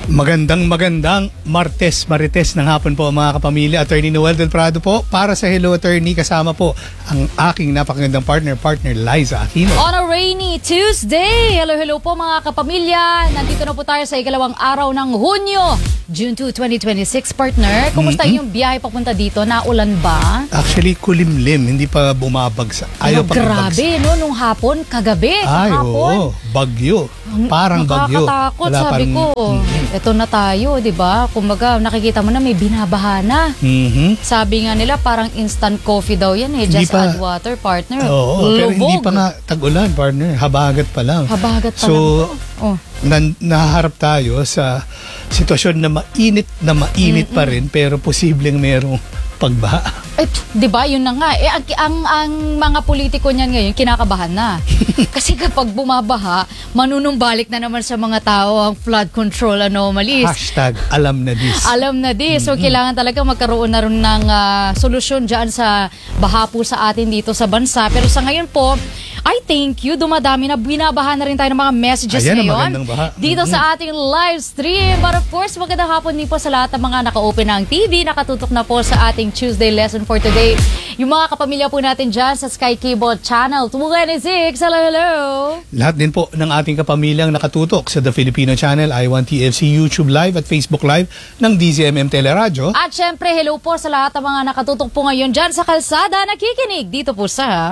Magandang Marites ng hapon po mga kapamilya. Attorney Noel Del Prado po para sa Hello Attorney, kasama po ang aking napakagandang partner Liza Aquino. On a rainy Tuesday, hello po mga kapamilya. Nandito na po tayo sa ikalawang araw ng Hunyo, June 2, 2026, partner. Kumusta yung biyahe papunta dito? Naulan ba? Actually, kulimlim, hindi pa bumabagsak. Ayaw pa grabe, no? Nung hapon, kagabi, oo, bagyo. Parang bagyo. Nakakatakot, sabi ko. Ito na tayo, di ba? Kumbaga, nakikita mo na may binabaha na. Sabi nga nila, parang instant coffee daw yan eh. Just add water, partner. Oo, pero hindi pa nga tag-ulan, partner. Habagat pa lang. Habagat pa lang. Naharap tayo sa sitwasyon na mainit pa rin, pero posibleng merong pagbaha. Di ba? Yun na nga. Ang mga politiko niyan ngayon, kinakabahan na. Kasi kapag bumabaha, manunumbalik na naman sa mga tao ang flood control anomalies. Hashtag alam na this. Alam na this. So, kailangan talaga magkaroon na rin ng solusyon dyan sa baha po sa atin dito sa bansa. Pero sa ngayon po, I thank you. Dumadami na, binabaha na rin tayo ng mga messages ngayon. Dito sa ating live stream. But of course, magandang hapon din po sa lahat ng mga naka-open ng TV, nakatutok na po sa ating Tuesday lesson for today. Yung mga kapamilya po natin dyan sa Sky Cable Channel 226. Hello. Lahat din po ng ating kapamilyang nakatutok sa The Filipino Channel, I1 TFC, YouTube Live at Facebook Live ng DZMM Teleradio. At syempre, hello po sa lahat ng mga nakatutok po ngayon dyan sa kalsada, nakikinig dito po sa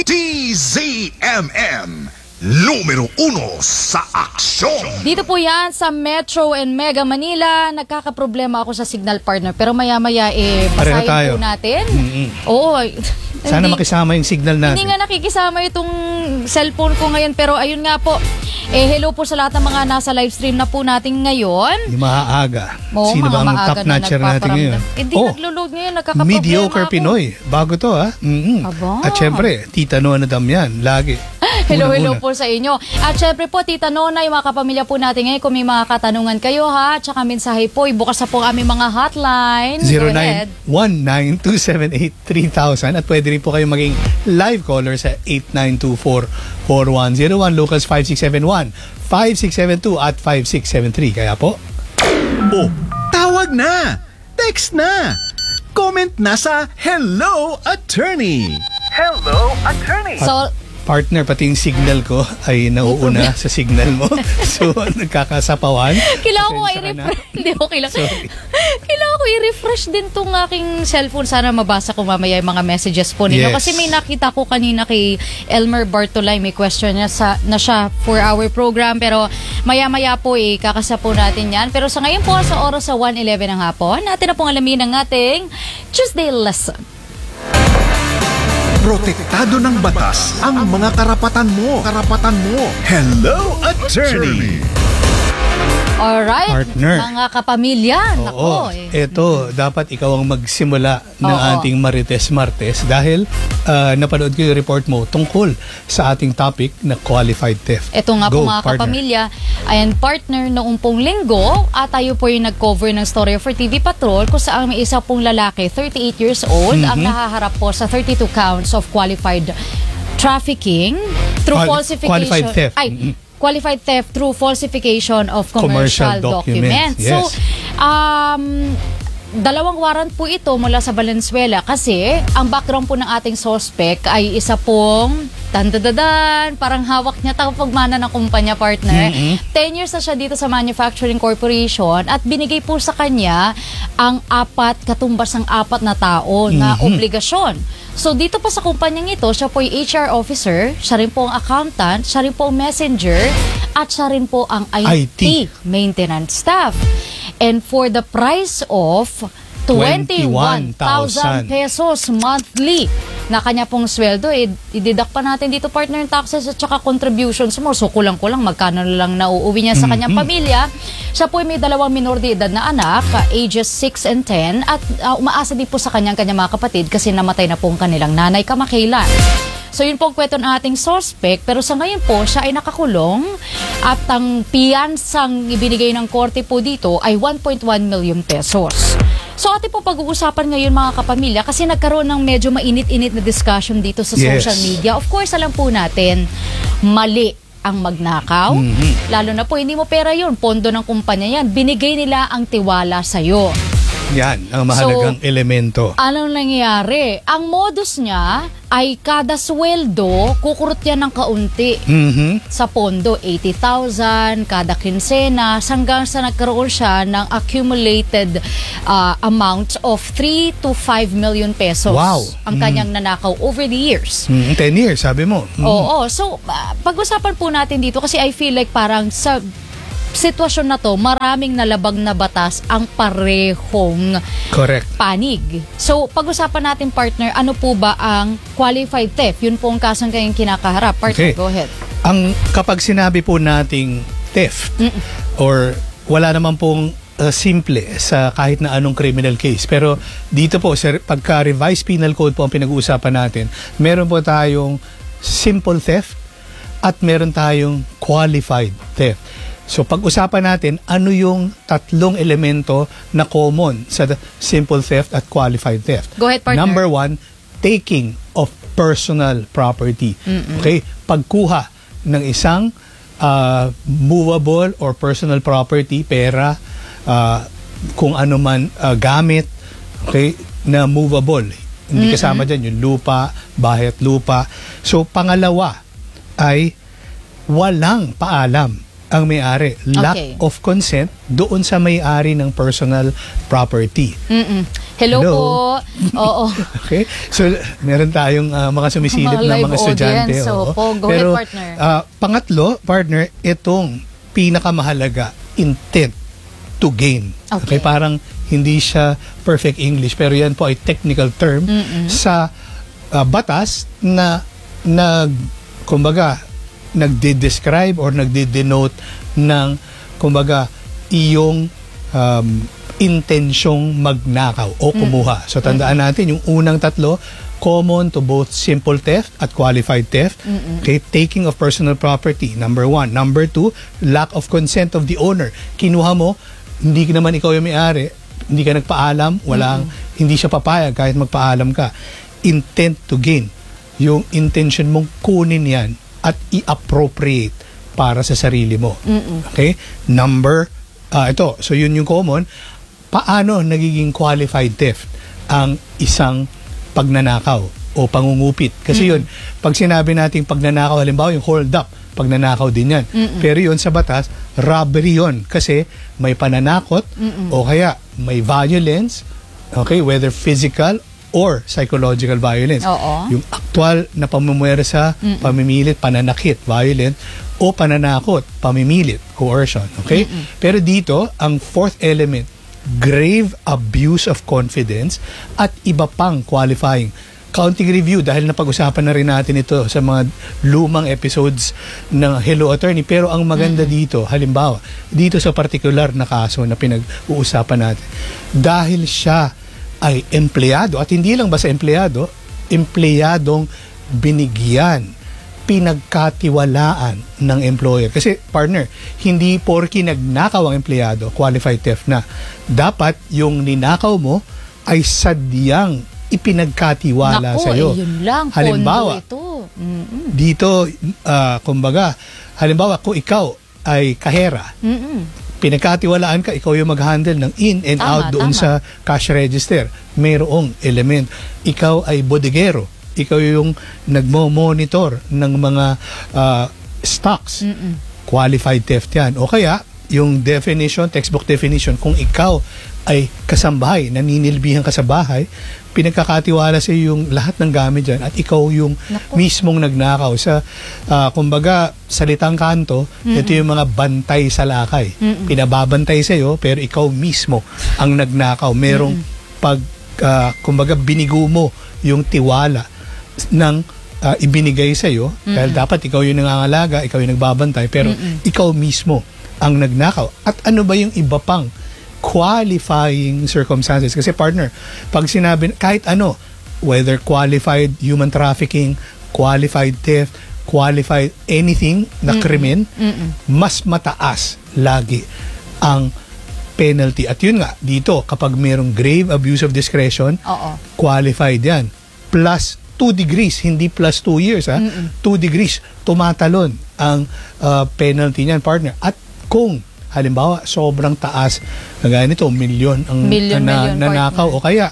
DZMM numero 1 sa aksyon. Dito po yan sa Metro and Mega Manila. Nagkakaproblema ako sa signal, partner. Pero maya-maya basahin po natin. Oo. Sana makisama yung signal natin. Hindi nga nakikisama itong cellphone ko ngayon. Pero ayun nga po. Hello po sa lahat ng mga nasa live stream na po natin ngayon. Yung maaga. Sino ba ang top notcher natin ngayon? Hindi naglo-load ngayon. Nagkakaproblema Mediocre ako. Pinoy. Bago to ha. At syempre, Tita Nona Damian. Lagi. Hello po sa inyo. At syempre po, Tita Nona, yung mga kapamilya po natin ngayon, kung may mga katanungan kayo ha, tsaka mensahe po, ibukas na po aming mga hotline. 0919-278-3000 at pwede rin po kayo maging live caller sa 8924-4101, locals 5671, 5672 at 5673. Kaya po, tawag na! Text na! Comment na sa Hello Attorney! Hello Attorney! So, partner, pati yung signal ko ay nauuna sa signal mo. So, nagkakasapawan. Kailangan ko i-refresh. Hindi, okay lang. Kailangan ko i-refresh din tong aking cellphone. Sana mabasa ko mamaya yung mga messages po ninyo. Kasi may nakita ko kanina kay Elmer Bartolay. May question niya na siya for our program. Pero maya-maya po kakasa po natin yan. Pero sa ngayon po, sa oras sa 1:11 ng hapon, natin na pong alamin ang ating Tuesday lesson. Protektado ng batas ang mga karapatan mo. Hello Attorney! Alright, partner. Mga kapamilya. Ito, dapat ikaw ang magsimula ng ating Marites Martes dahil napanood ko yung report mo tungkol sa ating topic na qualified theft. Ito nga po mga kapamilya. Ayan, partner, noong pong linggo, tayo po yung nag-cover ng story for TV Patrol kung saan may isa pong lalaki, 38 years old, ang nahaharap po sa 32 counts of qualified trafficking through falsification. Qualified theft. Qualified theft through falsification of commercial documents. Yes. So, dalawang warrant po ito mula sa Valenzuela kasi ang background po ng ating suspect ay isa pong parang hawak niya tagapagmana ng kumpanya, partner. 10 years na siya dito sa Manufacturing Corporation at binigay po sa kanya ang katumbas ng 4 na tao na obligasyon. So dito pa sa kumpanyang ito, siya po yung HR officer, siya rin po ang accountant, siya rin po ang messenger, at siya rin po ang IT maintenance staff. And for the price of 21,000 pesos monthly na kanya pong sweldo, i-deduct pa natin dito, partner, ng taxes at saka contributions mo. So kulang-kulang magkano lang nauuwi niya sa kanyang pamilya. Siya po may 2 minor de edad na anak, ages 6 and 10, at umaasa din po sa kanyang mga kapatid kasi namatay na po ang kanilang nanay kamakailan. So yun po ang kwento ng ating suspect, pero sa ngayon po siya ay nakakulong at ang piyansang ibinigay ng korte po dito ay 1.1 million pesos. So ating po pag-uusapan ngayon mga kapamilya kasi nagkaroon ng medyo mainit-init na discussion dito sa social media. Of course, alam po natin, mali ang magnakaw. Lalo na po, hindi mo pera yun, pondo ng kumpanya yan. Binigay nila ang tiwala sa'yo. Yan, ang mahalagang elemento. Anong nangyayari? Ang modus niya ay kada sweldo, kukurot yan ng kaunti. Sa pondo, 80,000, kada kinsena, hanggang sa nagkaroon siya ng accumulated amount of 3 to 5 million pesos. Wow. Ang kanyang nanakaw over the years. 10 years, sabi mo. Oo. So, pag-usapan po natin dito kasi I feel like parang sa sitwasyon na to, maraming nalabag na batas ang parehong Correct. panig. So, pag-usapan natin, partner, ano po ba ang qualified theft? Yun po ang kasong kayong kinakaharap. Partner, Okay. go ahead. Kapag sinabi po nating theft, or wala naman pong simple sa kahit na anong criminal case. Pero dito po, pagka revised penal code po ang pinag-uusapan natin, meron po tayong simple theft at meron tayong qualified theft. So pag-usapan natin ano yung tatlong elemento na common sa simple theft at qualified theft. Go ahead, partner. Number 1, taking of personal property. Okay? Pagkuha ng isang movable or personal property, pera, kung ano man gamit, okay, na movable. Hindi kasama dyan yung lupa, bahay at lupa. So pangalawa ay walang paalam ang may-ari. Lack Okay. of consent doon sa may-ari ng personal property. Hello po. Oo. Okay? So, meron tayong mga sumisilip Mga na live mga estudyante. audience. So, oo. go ahead, partner. Pangatlo, partner, itong pinakamahalaga, intent to gain. Okay. Parang hindi siya perfect English, pero yan po ay technical term sa batas na kumbaga, nagde-describe or nagde-denote ng, kumbaga, iyong intensyong magnakaw o kumuha. So, tandaan natin, yung unang tatlo, common to both simple theft at qualified theft. Okay, taking of personal property, number 1. Number 2, lack of consent of the owner. Kinuha mo, hindi naman ikaw yung may-ari, hindi ka nagpaalam, hindi siya papayag kahit magpaalam ka. Intent to gain. Yung intention mong kunin yan at i-appropriate para sa sarili mo. Okay? Ito. So, yun yung common. Paano nagiging qualified theft ang isang pagnanakaw o pangungupit? Kasi yun, pag sinabi natin pagnanakaw, halimbawa yung hold up, pagnanakaw din yan. Pero yun sa batas, robbery yun. Kasi may pananakot o kaya may violence, okay, whether physical or psychological violence. Oo. Yung actual na pamumuwersa, pamimilit, pananakit, violent, o pananakot, pamimilit, coercion. Okay? Pero dito, ang fourth element, grave abuse of confidence at iba pang qualifying. Counting review, dahil napag-usapan na rin natin ito sa mga lumang episodes ng Hello Attorney. Pero ang maganda dito, halimbawa, dito sa particular na kaso na pinag-uusapan natin, dahil siya ay empleyado, at hindi lang basta empleyado, empleyadong binigyan, pinagkatiwalaan ng employer. Kasi partner, hindi porki nagnakaw ang empleyado, qualified theft na. Dapat yung ninakaw mo ay sadyang ipinagkatiwala sa iyo. Yun lang, halimbawa, pondo ito. Dito, kumbaga, halimbawa kung ikaw ay kahera, pinagkatiwalaan ka, ikaw yung mag-handle ng in and out doon sa cash register. Mayroong element. Ikaw ay bodegero. Ikaw yung nagmo-monitor ng mga stocks. Qualified theft yan. O kaya, yung definition, textbook definition, kung ikaw ay kasambahay, naninilbihan ka sa bahay, pinagkakatiwala sa yung lahat ng gamit dyan at ikaw yung mismong nagnakaw. Sa, kumbaga, salitang kanto, ito yung mga bantay sa lakay. Pinababantay sa iyo, pero ikaw mismo ang nagnakaw. Merong kumbaga, binigo mo yung tiwala ng ibinigay sa iyo, dahil dapat ikaw yung nangangalaga, ikaw yung nagbabantay, pero ikaw mismo ang nagnakaw. At ano ba yung iba pang qualifying circumstances? Kasi partner, pag sinabi, kahit ano, whether qualified human trafficking, qualified theft, qualified anything na krimen, mas mataas lagi ang penalty. At yun nga, dito, kapag mayroong grave abuse of discretion, qualified yan. Plus 2 degrees, hindi plus 2 years, 2 degrees, tumatalon ang penalty niyan, partner. At kung halimbawa sobrang taas, kagaya nito, milyon ang nanakaw, o kaya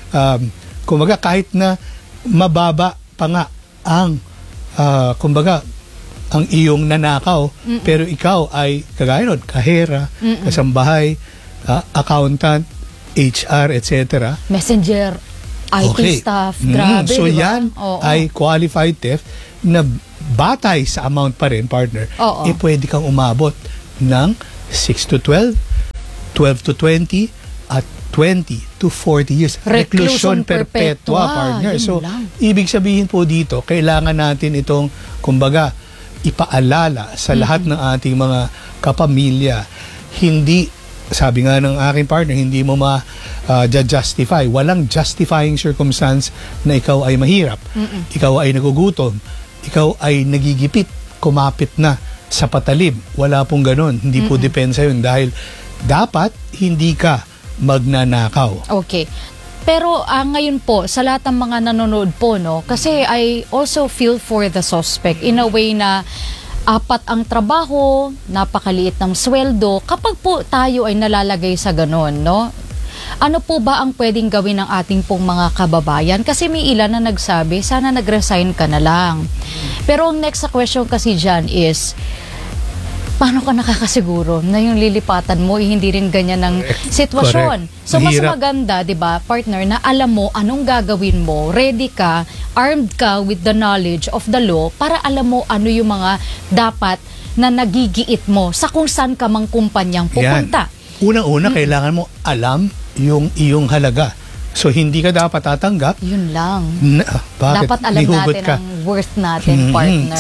kumbaga kahit na mababa pa nga ang kumbaga ang iyong nanakaw, pero ikaw ay kagaya nun, kahera, kasambahay, accountant, HR, etc. Messenger, IT staff, grabe, so diba? yan ay qualified theft na batay sa amount pa rin, partner, pwede kang umabot ng 6 to 12, 12 to 20, at 20 to 40 years. Reclusion perpetua, partner. So, ibig sabihin po dito, kailangan natin itong, kumbaga, ipaalala sa lahat ng ating mga kapamilya. Hindi, sabi nga ng aking partner, hindi mo ma-justify. Walang justifying circumstance na ikaw ay mahirap. Ikaw ay nagugutom. Ikaw ay nagigipit, kumapit na sa patalim. Wala pong ganun. Hindi po depensa yun dahil dapat hindi ka magnanakaw. Okay. Pero ngayon po, sa lahat ng mga nanonood po, no, kasi I also feel for the suspect in a way na apat ang trabaho, napakaliit ng sweldo. Kapag po tayo ay nalalagay sa ganon, no, ano po ba ang pwedeng gawin ng ating pong mga kababayan? Kasi may ilan na nagsabi, sana nag-resign ka na lang. Pero ang next question kasi dyan is, paano ka nakakasiguro na yung lilipatan mo hindi rin ganyan ng sitwasyon? Correct. So mas Mahirap. maganda, 'di ba, partner, na alam mo anong gagawin mo, ready ka, armed ka with the knowledge of the law para alam mo ano yung mga dapat na nagigiit mo sa kung saan ka mang kumpanyang pupunta. Unang-una, kailangan mo alam yung iyong halaga. So, hindi ka dapat tatanggap. Yun lang. Bakit? Dapat alam natin ka. ang worth natin, partner.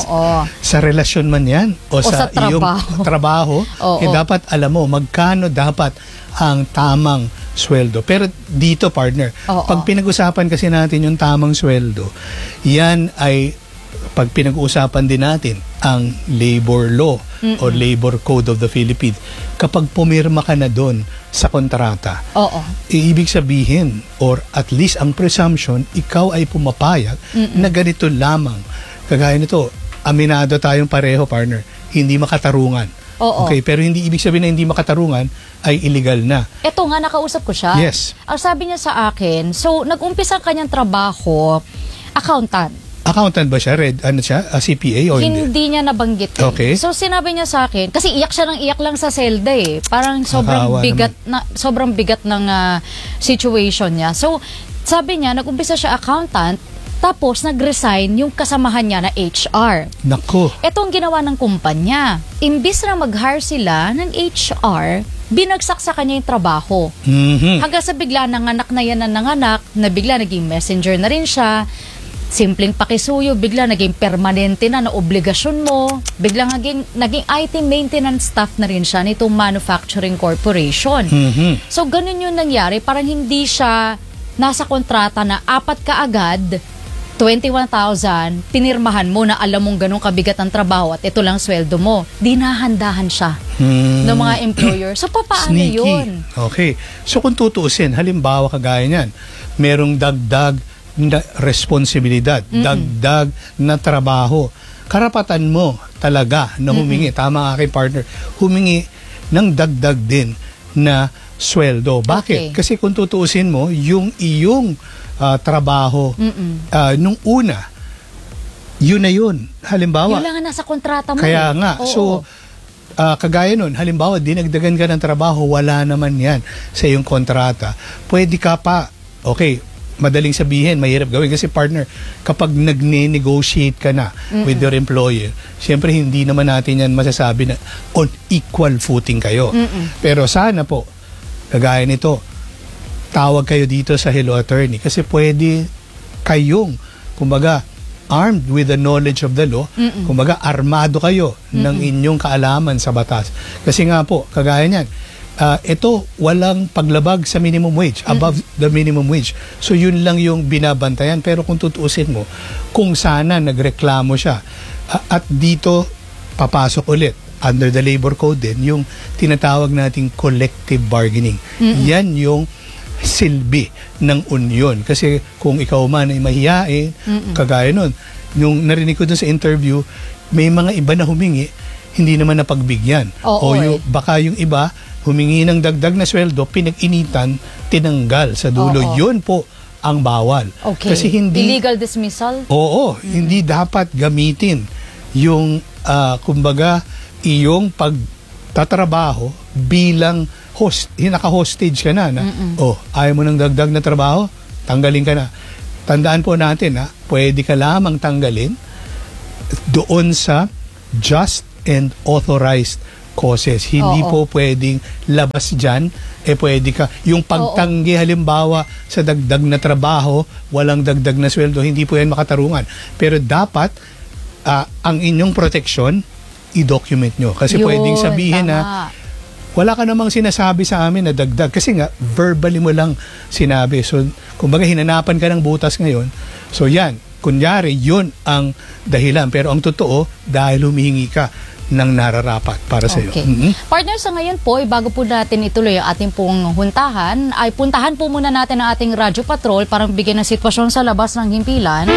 Sa relasyon man yan o sa iyong trabaho, dapat alam mo magkano dapat ang tamang sweldo. Pero dito, partner, pag pinag-usapan kasi natin yung tamang sweldo, yan ay pag pinag-uusapan din natin ang labor law o labor code of the Philippines, kapag pumirma ka na doon sa kontrata, ibig sabihin, or at least ang presumption, ikaw ay pumapayag na ganito lamang. Kagaya nito, aminado tayong pareho, partner, hindi makatarungan. Okay, pero hindi ibig sabihin na hindi makatarungan ay illegal na. Ito nga, nakausap ko siya. Yes. Ang sabi niya sa akin, so nag-umpisa kanyang trabaho, accountant. Accountant ba siya? CPA o hindi? Hindi niya nabanggit. Okay. So sinabi niya sa akin, kasi iyak siya ng iyak lang sa selda eh. Parang sobrang bigat ng situation niya. So sabi niya, nag-umpisa siya accountant, tapos nag-resign yung kasamahan niya na HR. Nako. Ito ang ginawa ng kumpanya. Imbis na mag-hire sila ng HR, binagsak sa kanya yung trabaho. Hanggang sa bigla nanganak na yan na bigla naging messenger na rin siya. Simpleng pakisuyo, bigla naging permanente na obligasyon mo. Bigla naging IT maintenance staff na rin siya nitong manufacturing corporation. So ganun yung nangyari. Parang hindi siya nasa kontrata na apat ka agad, 21,000, pinirmahan mo na alam mong ganun kabigat ang trabaho at ito lang sweldo mo. Dinahandahan siya ng mga employer. So, paano yun? Okay. So, kung tutuusin, halimbawa kagaya niyan, merong dagdag na responsibilidad, dagdag na trabaho. Karapatan mo talaga na humingi, tama aking partner, humingi ng dagdag din na sweldo. Bakit? Okay. Kasi kung tutuusin mo, yung iyong trabaho nung una, yun na yun. Halimbawa, yun lang ang nasa kontrata mo. Kaya nga. So, kagaya nun, halimbawa, dinagdagan ka ng trabaho, wala naman yan sa iyong kontrata. Pwede ka pa, okay, madaling sabihin, mahirap gawin. Kasi partner, kapag nagne-negotiate ka na with your employer, siyempre hindi naman natin yan masasabi na on equal footing kayo. Pero sana po, kagaya nito, tawag kayo dito sa Hello Attorney kasi pwede kayong, kumbaga, armed with the knowledge of the law, kumbaga, armado kayo ng inyong kaalaman sa batas. Kasi nga po, kagaya niyan, ito, walang paglabag sa minimum wage, above the minimum wage. So, yun lang yung binabantayan. Pero kung tutuusin mo, kung sana nagreklamo siya, at dito, papasok ulit, under the labor code din, yung tinatawag nating collective bargaining. Yan yung silbi ng union. Kasi kung ikaw man ay mahiyain, kagaya nun, yung narinig ko dun sa interview, may mga iba na humingi, hindi naman napagbigyan. Baka yung iba, humingi ng dagdag na sweldo, pinag-initan, tinanggal sa dulo. Yun po ang bawal. Okay. Kasi hindi... Illegal dismissal? Oo, hindi dapat gamitin yung, kumbaga, iyong pagtatrabaho bilang host, naka-hostage ka na, ayaw mo ng dagdag na trabaho, tanggalin ka na. Tandaan po natin, pwede ka lamang tanggalin doon sa just and authorized causes. Hindi po pwedeng labas dyan, pwede ka, yung pagtanggi halimbawa sa dagdag na trabaho, walang dagdag na sweldo, hindi po yan makatarungan. Pero dapat, ang inyong proteksyon, i-document nyo. Kasi pwedeng sabihin na, wala ka namang sinasabi sa amin na dagdag. Kasi nga, verbally mo lang sinabi. So, kumbaga, hinanapan ka ng butas ngayon. So, yan. Kunyari, yun ang dahilan. Pero ang totoo, dahil humihingi ka ng nararapat para sa iyo. Partner, sa ngayon po, bago po natin ituloy ang ating pong huntahan, ay puntahan po muna natin ang ating Radyo Patrol para bigyan ng sitwasyon sa labas ng himpilan.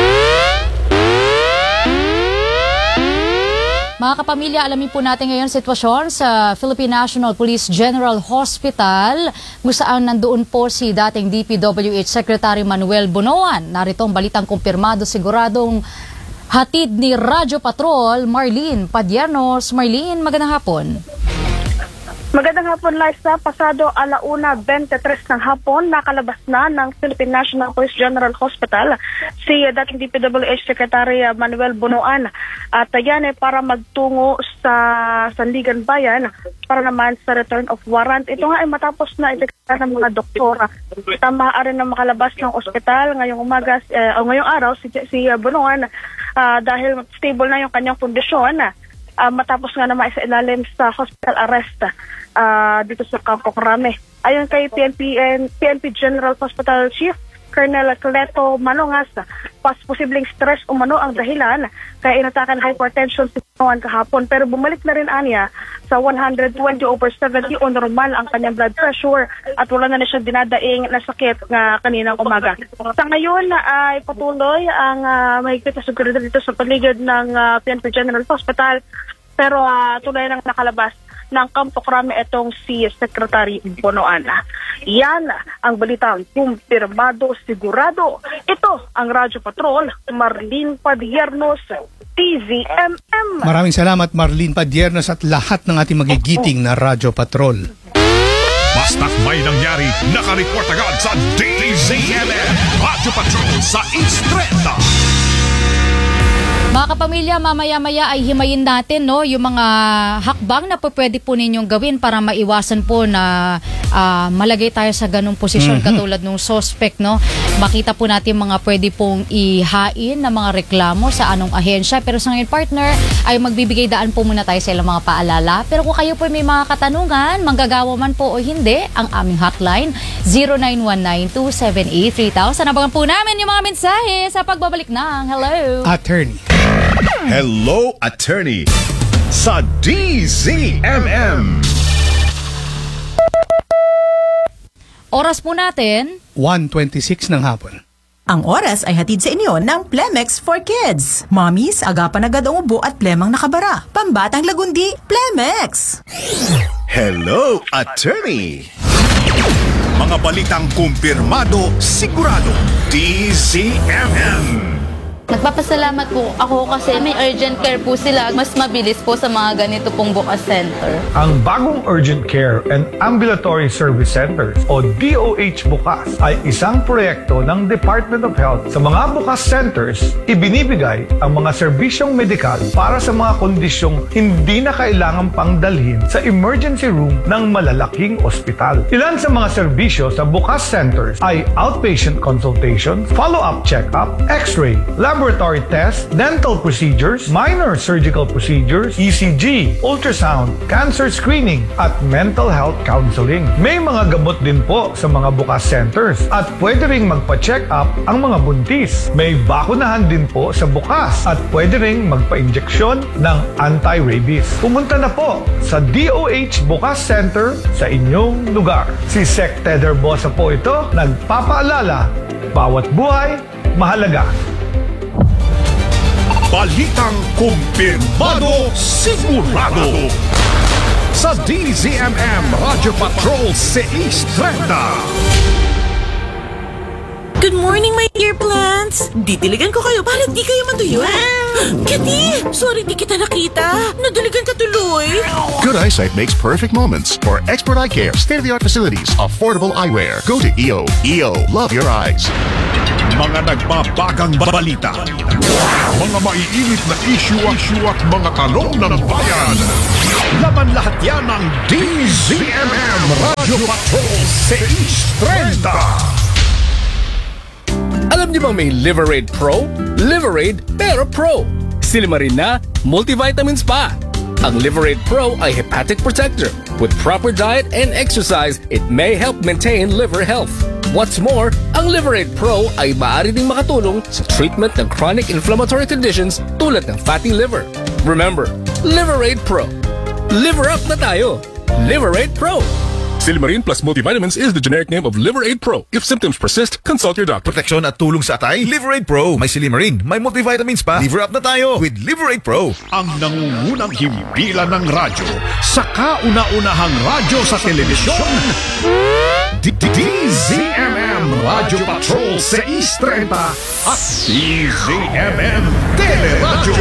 Mga kapamilya, alamin po natin ngayon sitwasyon sa Philippine National Police General Hospital kung saan nandoon po si dating DPWH Secretary Manuel Bunoan. Narito ang balitang kumpirmado siguradong hatid ni Radyo Patrol, Marlene Padiernos. Marlene, magandang hapon. Magandang hapon, Liza. Pasado 1:23 ng hapon, nakalabas na ng Philippine National Police General Hospital si dating DPWH Secretary Manuel Bunoan. At yan ay para magtungo sa Sandigan Bayan para naman sa return of warrant. Ito nga ay matapos na ipekta ng mga doktora. Maaari na makalabas ng ospital ngayong umaga o ngayong araw si Bunoan dahil stable na yung kanyang kondisyon. Matapos nga naman sa ilalim sa hospital arrest dito sa Campo Crame. Ayon kay PNP General Hospital Chief Colonel Cleto Manongas, posibleng stress umano ang dahilan kaya inatakan hypertension si Bunoan kahapon. Pero bumalik na rin anya sa 120/70 o normal ang kanyang blood pressure at wala na siya dinadaing na sakit nga kaninang umaga. Sa ngayon ay patuloy ang mahigpit na seguridad dito sa paligid ng PNP General Hospital. Pero tuloy nang nakalabas ng Campo Crame itong si Secretary Bunoan. Yan ang balitang kumpirmado sigurado. Ito ang Radyo Patrol, Marlene Padiernos, TVMM. Maraming salamat, Marlene Padiernos, at lahat ng ating magigiting na Radyo Patrol. Basta't may nangyari, nakareport agad sa DZMM Radyo Patrol sa East 30. Mga kapamilya, mamaya-maya ay himayin natin yung mga hakbang na pwede po ninyong gawin para maiwasan po na malagay tayo sa ganung posisyon katulad ng suspect. Makita po natin mga pwede pong ihain na mga reklamo sa anong ahensya. Pero sa ngayon, partner, ay magbibigay daan po muna tayo sa ilang mga paalala. Pero kung kayo po may mga katanungan, manggagawa man po o hindi, ang aming hotline 0919-278-3000. Abangan po namin yung mga mensahe sa pagbabalik ng Hello Attorney. Hello, Attorney sa DZMM. Oras po natin 1:26 ng hapon. Ang oras ay hatid sa inyo ng Plemex for Kids. Mommies, agapan agad ang ubo at plemang nakabara. Pambatang lagundi, Plemex! Hello, Attorney. Mga balitang kumpirmado, sigurado, DZMM. Nagpapasalamat po ako kasi may urgent care po sila. Mas mabilis po sa mga ganito pong bukas center. Ang bagong Urgent Care and Ambulatory Service Centers o DOH Bukas ay isang proyekto ng Department of Health. Sa mga bukas centers, ibinibigay ang mga serbisyong medikal para sa mga kondisyong hindi na kailangan pang dalhin sa emergency room ng malalaking ospital. Ilan sa mga serbisyo sa bukas centers ay outpatient consultation, follow-up check-up, x-ray, laboratory laboratory tests, dental procedures, minor surgical procedures, ECG, ultrasound, cancer screening, at mental health counseling. May mga gamot din po sa mga bukas centers at pwede ring magpa-check up ang mga buntis. May bakunahan din po sa bukas at pwede ring magpa-injeksyon ng anti-rabies. Pumunta na po sa DOH Bukas Center sa inyong lugar. Si Sec Teder Bosa po ito, nagpapaalala, bawat buhay, mahalaga. Balitang kumpirmado, sigurado. Sa DZMM Radyo Patrol 630. Good morning, my dear plants! Didiligan ko kayo para di kayo matuyo. Kitty! Sorry di kita nakita. Nadiligan ka tuloy. Good eyesight makes perfect moments. For expert eye care, state-of-the-art facilities, affordable eyewear. Go to EO. EO, love your eyes. Mga nagbabagang balita. Mga maiinit na issue at mga tanong ng bayan. Laman lahat yan ng DZMM Radyo Patrol 630. Alam niyo bang may Liverade Pro? Liverade pero Pro. Silimarin na, multivitamins pa. Ang Liverade Pro ay hepatic protector. With proper diet and exercise, it may help maintain liver health. What's more, ang Liverade Pro ay maaari ding makatulong sa treatment ng chronic inflammatory conditions tulad ng fatty liver. Remember, Liverade Pro. Liver up na tayo. Liverade Pro. Silimarin plus multivitamins is the generic name of Liverade Pro. If symptoms persist, consult your doctor. Proteksyon at tulong sa atay, Liverade Pro. May Silimarin, may multivitamins pa. Liver up na tayo with Liverade Pro. Ang nangungunang himpilan ng radyo sa kauna-unahang radyo sa telebisyon. DZMM Radyo Patrol 630 at DZMM Teleradyo.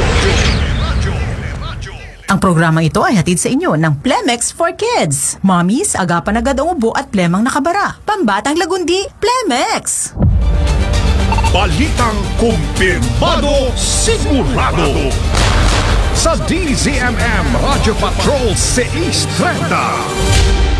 Ang programa ito ay hatid sa inyo ng Plemex for Kids. Mommies, agapan agad ang ubo at plemang nakabara. Pambatang lagundi, Plemex! Balitang kumpirmado, sigurado. Sa DZMM Radyo Patrol 630.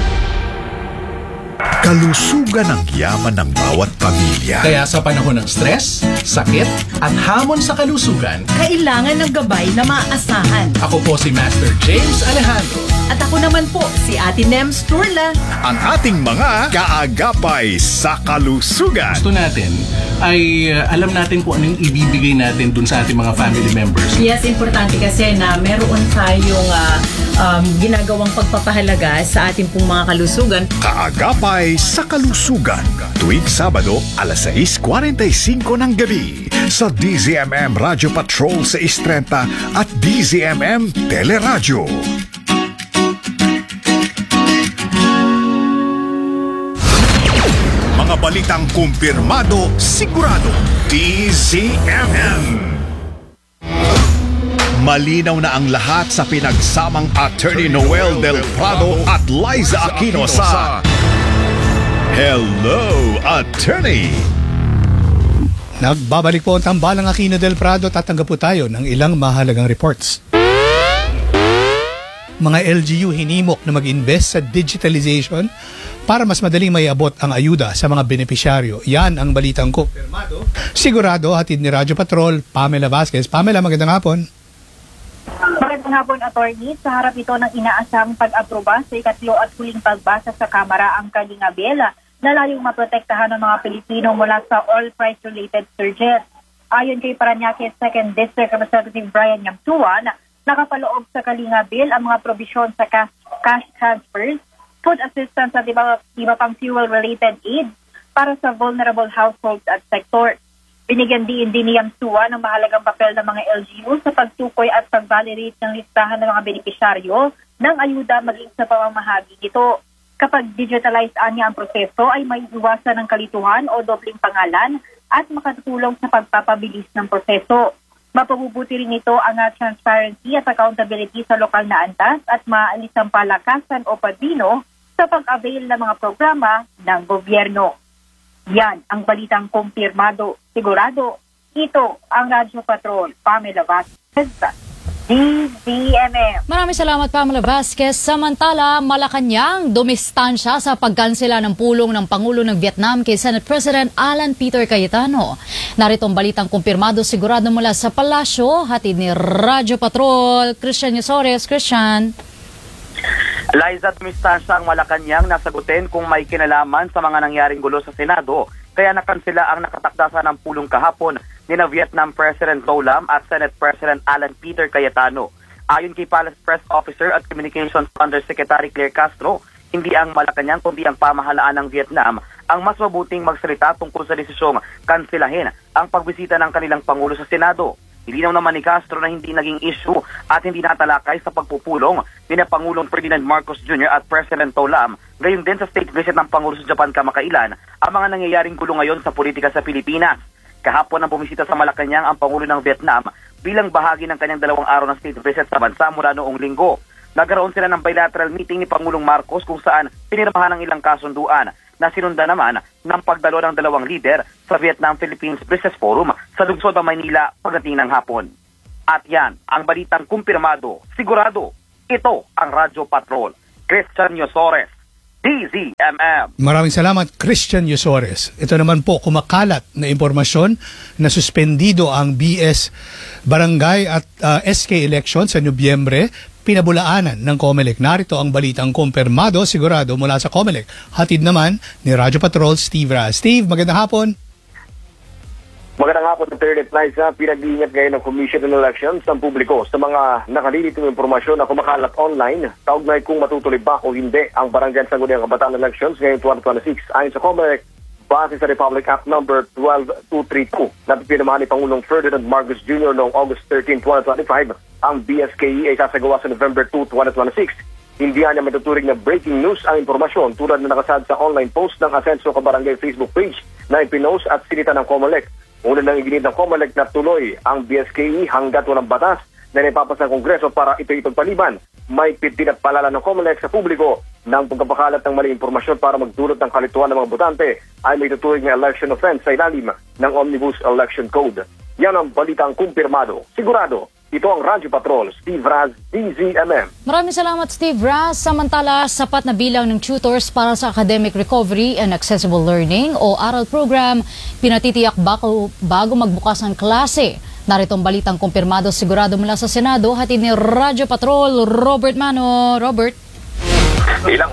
Kalusugan ang yaman ng bawat pamilya. Kaya sa panahon ng stress, sakit, at hamon sa kalusugan, Kailangan ng gabay na maaasahan. ako po si Master James Alejandro. At ako naman po, si Ate Nems Turla. Ang ating mga kaagapay sa kalusugan. Gusto natin ay alam natin kung anong ibibigay natin dun sa ating mga family members. Yes, importante kasi na meron tayong ginagawang pagpapahalaga sa ating pong mga kalusugan. Kaagapay sa kalusugan. Tuwing Sabado, alas 6:45 ng gabi. Sa DZMM Radyo Patrol 630 at DZMM Teleradyo. Mga balitang kumpirmado, sigurado. DZMM. Malinaw na ang lahat sa pinagsamang Attorney Noel Del Prado at Liza Aquino sa Hello, Attorney! Nagbabalik po ang tambalang Aquino Del Prado. Tatanggap po tayo ng ilang mahalagang reports. Mga LGU hinimok na mag-invest sa digitalization para mas madaling maiabot ang ayuda sa mga benepisyaryo. Yan ang balitang kumpirmado. Sigurado, hatid ni Radyo Patrol, Pamela Vasquez. Pamela, magandang hapon. Magandang hapon, attorney. Sa harap ito ng inaasang pag-aproba sa ikatlo at huling pagbasa sa Kamara ang Kalinga Bill na layong maprotektahan ng mga Pilipino mula sa oil price-related surges. Ayon kay Parañaque 2nd District Representative Brian Yamtuan, nakapaloob sa Kalinga Bill ang mga probisyon sa cash transfers, food assistance at iba pang fuel-related aid para sa vulnerable households at sector. Binigyan din ni Yamtuan ang mahalagang papel ng mga LGU sa pagtukoy at pag-validate ng listahan ng mga benepisyaryo ng ayuda maging sa pamamahagi nito. Kapag digitalized niya ang proseso ay may iwasan ng kalituhan o dobling pangalan at makatutulong sa pagpapabilis ng proseso. Mapabubuti rin ito ang transparency at accountability sa lokal na antas at maalis ang palakasan o padrino sa pag-avail ng mga programa ng gobyerno. Yan ang balitang kumpirmado. Sigurado, ito ang Radyo Patrol, Pamela Vasquez. DZMM. Maraming salamat, Pamela Vasquez. Samantala, Malacanang dumistansya sa pagkansela ng pulong ng Pangulo ng Vietnam kay Senate President Alan Peter Cayetano. Narito ang balitang kumpirmado sigurado mula sa palasyo, hatid ni Radyo Patrol, Christian Yusores. Christian. Liza, dumistansya ang Malacanang na sagutin kung may kinalaman sa mga nangyaring gulo sa Senado. Kaya nakansela ang nakatakdasa ng pulong kahapon ni na Vietnam President Tô Lam at Senate President Alan Peter Cayetano. Ayon kay Palace Press Officer at Communications Undersecretary Claire Castro, hindi ang Malacanang kundi ang pamahalaan ng Vietnam ang mas mabuting magsalita tungkol sa desisyong kansilahin ang pagbisita ng kanilang Pangulo sa Senado. Ilinaw naman ni Castro na hindi naging issue at hindi natalakay sa pagpupulong ni na Pangulong Ferdinand Marcos Jr. at President Tô Lam. Gayon din sa state visit ng Pangulo sa Japan kamakailan ang mga nangyayaring gulo ngayon sa politika sa Pilipinas. Kahapon ang bumisita sa Malacanang ang Pangulo ng Vietnam bilang bahagi ng kanyang 2 araw na state visit sa bansa mula noong linggo. Nagkaroon sila ng bilateral meeting ni Pangulong Marcos kung saan pinirmahan ng ilang kasunduan na sinunda naman ng pagdalo ng 2 lider sa Vietnam-Philippines Business Forum sa lungsod ng Maynila pagdating ng hapon. At yan ang balitang kumpirmado, sigurado. Ito ang Radyo Patrol. Christian Yusores, DZMM. Maraming salamat, Christian Yusores. Ito naman po, kumakalat na impormasyon na suspendido ang BS Barangay at SK election sa Nobyembre, pinabulaanan ng COMELEC. Narito ang balitang kumpirmado, sigurado mula sa COMELEC. Hatid naman ni Radyo Patrol, Steve Raz. Steve, magandang hapon. Magandang hapon, Internet Liza. Pinag-iingat ngayon ng Commission on Elections ng publiko sa mga nakalilitong impormasyon na kumakalat online. Kaugnay kung matutuloy ba o hindi ang Barangay Sangguniang Kabataan Elections ngayong 2026. Ayon sa COMELEC, base sa Republic Act No. 12232 na pinamahan ni Pangulong Ferdinand Marcos Jr. noong August 13, 2025, ang BSKE ay sasagawa sa November 2, 2026. Hindi niya matuturing na breaking news ang impormasyon tulad na nakasad sa online post ng Asenso Kabarangay Facebook page na ipinost at sinita ng COMELEC. Una nang iginit ng COMELEC na tuloy ang BSKE hanggat walang batas na naipapasa ng Kongreso para ito ipagpaliban. May din at palala ng COMELEC sa publiko ng pagkapakalat ng mali impormasyon para magdulot ng kalituan ng mga botante ay may tuturing na election offense sa ilalim ng Omnibus Election Code. Yan ang balitang kumpirmado. Sigurado, ito ang Radyo Patrol, Steve Raz, DZMM. Maraming salamat, Steve Raz. Samantala, sapat na bilang ng tutors para sa Academic Recovery and Accessible Learning o ARAL program, pinatitiyak bago magbukas ang klase. Narito ang balitang kumpirmado, sigurado mula sa Senado, hatid ni Radyo Patrol, Robert Mano. Robert. Ilang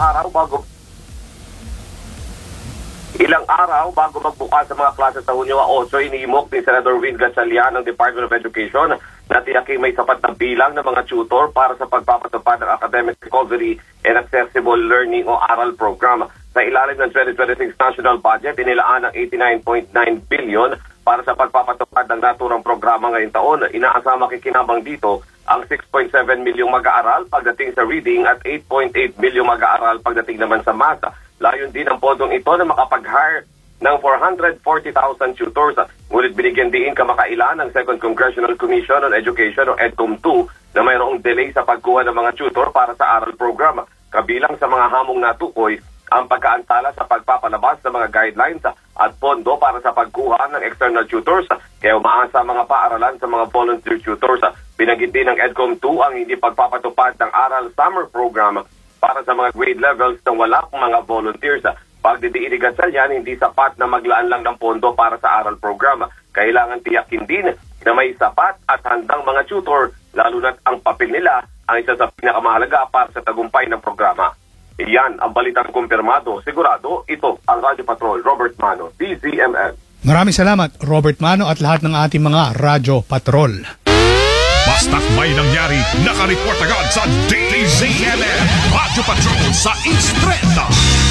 araw bago magbukas sa mga klase sa Hunyo 8, iniimok ni Senador Win Gatchalian ng Department of Education na tiyaking may sapat na bilang ng mga tutor para sa pagpapatupad ng Academic Recovery and Accessible Learning o ARAL program. Sa ilalim ng 2026 National Budget, inilaan ng 89.9 billion para sa pagpapatupad ng naturang programa ngayong taon. Inaasama makikinabang dito ang 6.7 milyong mag-aaral pagdating sa reading at 8.8 milyong mag-aaral pagdating naman sa math. Layon din ang podong ito na makapag-hire ng 440,000 tutors. Ngunit binigyan din kamakailan ng 2nd Congressional Commission on Education o EDCOM-2 na mayroong delay sa pagkuha ng mga tutor para sa ARAL program. Kabilang sa mga hamong natukoy ang pagkaantala sa pagpapalabas ng mga guidelines at pondo para sa pagkuha ng external tutors. Kaya umaasa mga paaralan sa mga volunteer tutors. Binanggit din ng EDCOM-2 ang hindi pagpapatupad ng ARAL Summer Program para sa mga grade levels na wala pong mga volunteers. Pagdidiinigan sa yan, hindi sapat na maglaan lang ng pondo para sa ARAL program. Kailangan tiyakin din na may sapat at handang mga tutor, lalo na't ang papel nila ang isa sa pinakamahalaga para sa tagumpay ng programa. Iyan ang balitang kumpirmado. Sigurado, ito ang Radyo Patrol, Robert Mano, DZMM. Maraming salamat, Robert Mano at lahat ng ating mga Radyo Patrol. Basta't may nangyari, nakareport agad sa DZMM. Radyo Patrol sa Instrenta.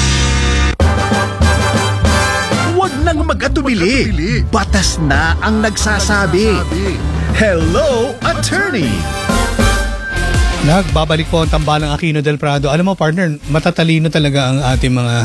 Huwag nang mag-atubili. Batas na ang nagsasabi. Hello, Attorney! Nagbabalik po ang tambalang Aquino del Prado. Alam mo, partner, matatalino talaga ang ating mga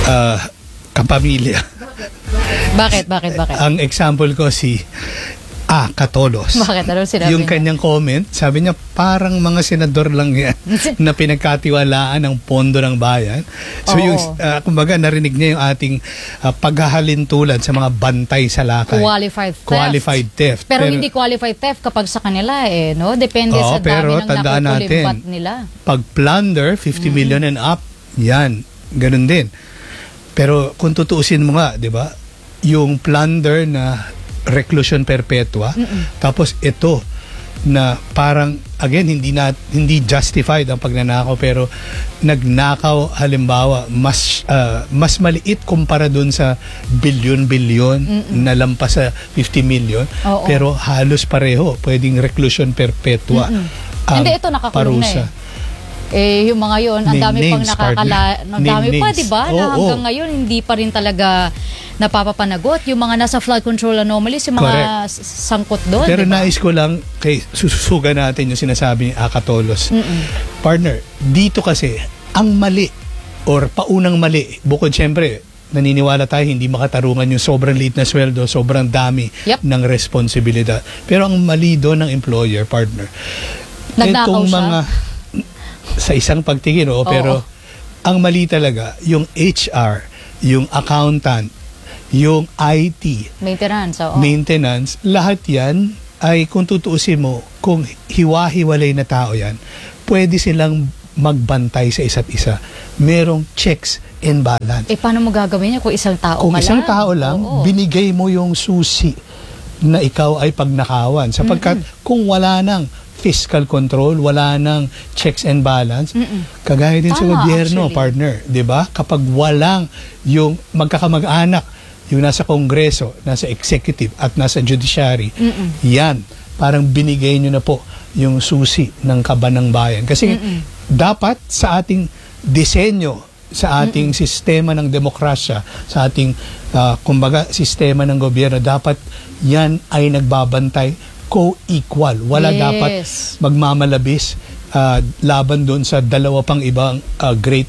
kapamilya. Bakit? Ang example ko si Katolos. Bakit? Ano sinabi Yung niya? kanyang comment, sabi niya, parang mga senador lang yan na pinagkatiwalaan ng pondo ng bayan. So Oo. yung, kumbaga, narinig niya yung ating paghahalintulad sa mga bantay sa lakay. Qualified theft. Pero hindi qualified theft kapag sa kanila no? Depende sa dami pero ng tandaan nakukulimbat natin, nila. pag plunder, 50 million and up, yan, ganun din. Pero kung tutuusin mo nga, di ba, yung plunder na reclusion perpetua, tapos ito na parang again hindi justified ang pagnanakaw, pero nagnakaw halimbawa mas maliit kumpara dun sa bilyon na lampas sa 50 million. Oo. Pero halos pareho, pwedeng reclusion perpetua ang Hindi, ito nakakulong parusa. na yung mga yon, ang dami pang ang dami pa, di ba? Na hanggang ngayon hindi pa rin talaga napapapanagot yung mga nasa flood control anomalies, yung mga sangkot doon. Pero diba? nais ko lang kay sususugan natin yung sinasabi ni Katolos. Partner, dito kasi ang mali or paunang mali, bukod syempre naniniwala tayo hindi makatarungan yung sobrang liit na sweldo, sobrang dami ng responsibilidad. Pero ang mali doon ng employer, partner, nagnakaw siya? mga sa isang pagtingin, pero ang mali talaga yung HR, yung accountant, yung IT, maintenance, lahat yan ay kung tutuusin mo, kung hiwa-hiwalay na tao yan, pwede silang magbantay sa isa't isa. Merong checks and balance. Paano mo gagawin niya kung isang tao Kung isang tao lang, binigay mo yung susi na ikaw ay pagnakawan. Sapagkat kung wala nang fiscal control, wala nang checks and balance, kagaya din sa gobyerno, partner, 'di ba? Kapag walang yung magkakamag-anak, yung nasa kongreso, nasa executive at nasa judiciary, yan, parang binigay nyo na po yung susi ng kaban ng bayan. Kasi dapat sa ating disenyo, sa ating sistema ng demokrasya, sa ating kumbaga sistema ng gobyerno, dapat yan ay nagbabantay co-equal. Wala dapat magmamalabis laban doon sa dalawa pang ibang great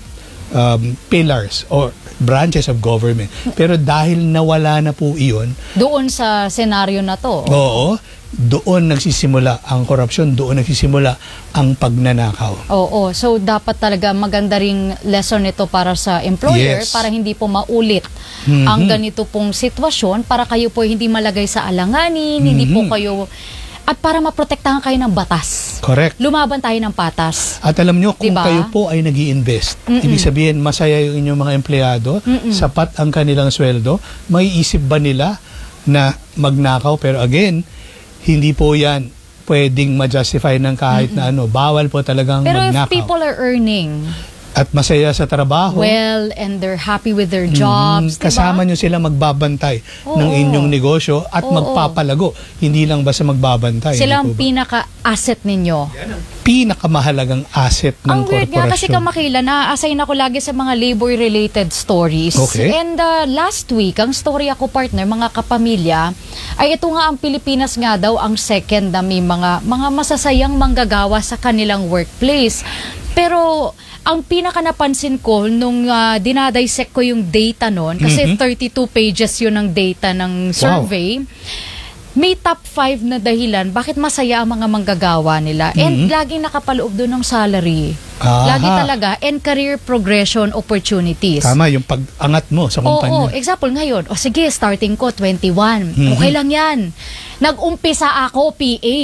pillars or branches of government. Pero dahil nawala na po iyon, doon sa senaryo na to. Oo, doon nagsisimula ang korupsyon, doon nagsisimula ang pagnanakaw. Oo, so dapat talaga maganda ring lesson nito para sa employer, para hindi po maulit ang ganito pong sitwasyon, para kayo po hindi malagay sa alanganin, hindi po kayo, at para maprotektahan kayo ng batas. Correct. Lumaban tayo ng patas. At alam nyo, kung diba? kayo po ay nag-i-invest, ibig sabihin masaya yung inyong mga empleyado, sapat ang kanilang sweldo, maiisip ba nila na magnakaw? Pero again, hindi po yan pwedeng ma-justify ng kahit na ano. Bawal po talagang pero magnakaw. Pero if people are earning at masaya sa trabaho, well, and they're happy with their jobs, diba? Kasama nyo sila magbabantay ng inyong negosyo at magpapalago. Hindi lang basta magbabantay. Sila ang pinaka-asset ninyo. Pinakamahalagang asset ng ang weird korporasyon. nga kasi kamakila, na-assign ako lagi sa mga labor-related stories. Okay. And last week, ang story ako, partner, mga kapamilya, ay ito nga ang Pilipinas nga daw ang second na may mga masasayang manggagawa sa kanilang workplace. Pero ang pinaka napansin ko nung dinadissect ko yung data noon, kasi 32 pages yun ng data ng survey, may top 5 na dahilan bakit masaya ang mga manggagawa nila. And laging nakapaloob doon ng salary. Lagi talaga. And career progression opportunities. Tama, yung pag-angat mo sa kumpanya. Oo, example ngayon, sige, starting ko 21. Okay lang yan. Nag-umpisa ako PA,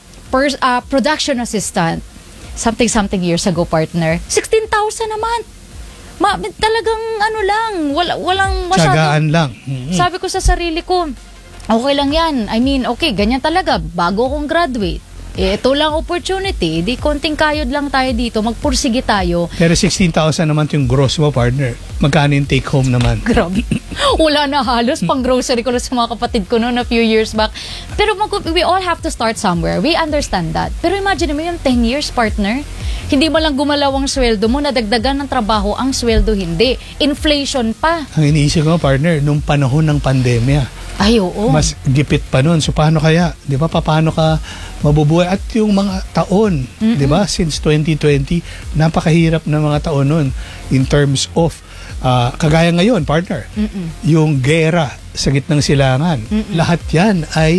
production assistant. Something years ago, partner. 16,000 naman. Talagang ano lang, walang masyado. Tiyagaan lang. Sabi ko sa sarili ko, okay lang yan. I mean, okay, ganyan talaga. Bago akong graduate. Ito lang opportunity. Di konting kayod lang tayo dito. Magpursige tayo. Pero 16,000 naman yung gross mo, partner. Magkano yung take home naman? Grabe. Wala na halos. Pang grocery ko sa mga kapatid ko noon a few years back. Pero we all have to start somewhere. We understand that. Pero imagine mo yung 10 years, partner. Hindi mo lang gumalaw ang sweldo mo, nadagdagan ng trabaho, ang sweldo hindi. Inflation pa. Ang iniisip ko, partner, nung panahon ng pandemya, ay, oo. Mas gipit pa nun. So, paano kaya? Di ba? Paano ka mabubuhay? At yung mga taon, di ba? Since 2020, napakahirap na mga taon nun in terms of, kagaya ngayon, partner, yung gera sa gitnang silangan. Lahat yan ay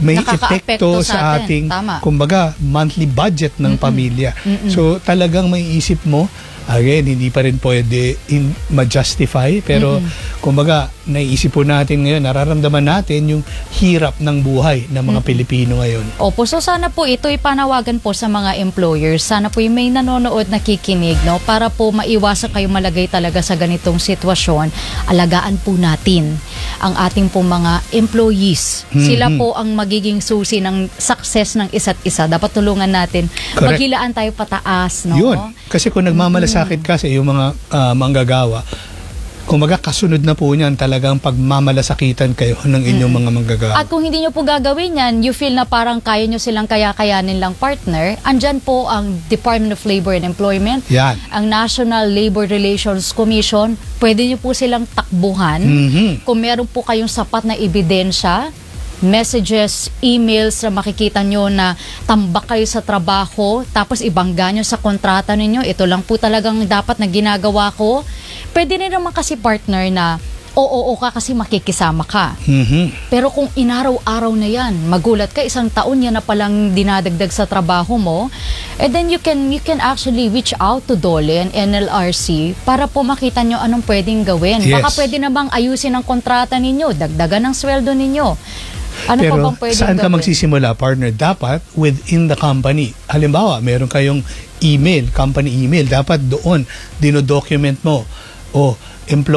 may nakaka-apekto epekto sa atin. ating, Tama. kumbaga, monthly budget ng pamilya. So, talagang may isip mo, again, hindi pa rin pwede ma-justify, pero kumbaga, naiisip po natin ngayon, nararamdaman natin yung hirap ng buhay ng mga Pilipino ngayon. Opo, so sana po ito ipanawagan po sa mga employers. Sana po yung may nanonood, nakikinig, no? Para po maiwasan kayo malagay talaga sa ganitong sitwasyon. Alagaan po natin ang ating po mga employees. Sila po ang magiging susi ng success ng isa't isa. Dapat tulungan natin. Correct. Maghilaan tayo pataas, no? Yun. Kasi kung nagmamalasakit kasi yung mga manggagawa, kumaga kasunod na po niyan talagang pagmamalasakitan kayo ng inyong mga manggagawa. At kung hindi nyo po gagawin yan, you feel na parang kaya nyo silang kaya-kayanin lang partner, andyan po ang Department of Labor and Employment, Yan. ang National Labor Relations Commission, pwede nyo po silang takbuhan. Kung meron po kayong sapat na ebidensya, messages, emails na makikita nyo na tambak kayo sa trabaho, tapos ibangga nyo sa kontrata ninyo, ito lang po talagang dapat na ginagawa ko. Pwede rin naman kasi partner na oo ka kasi makikisama ka. Pero kung inaraw-araw na yan, magulat ka, isang taon yan na palang dinadagdag sa trabaho mo, then you can actually reach out to DOLE and NLRC para po makita nyo anong pwedeng gawin. Yes. Baka pwede na bang ayusin ang kontrata ninyo, dagdagan ng sweldo ninyo. Ano pero pa bang pwedeng saan ka gawin? magsisimula, partner? Dapat within the company. Halimbawa, meron kayong email, company email, dapat doon dinodocument mo, employee